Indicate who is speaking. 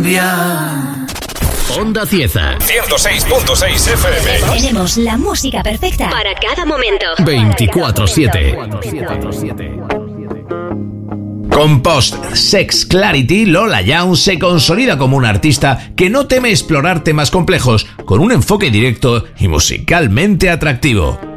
Speaker 1: cambiar.
Speaker 2: Onda Cieza
Speaker 3: 106.6 FM.
Speaker 4: Tenemos la música perfecta para cada momento.
Speaker 2: 24/7. Con Post Sex Clarity, Lola Young se consolida como una artista que no teme explorar temas complejos con un enfoque directo y musicalmente atractivo.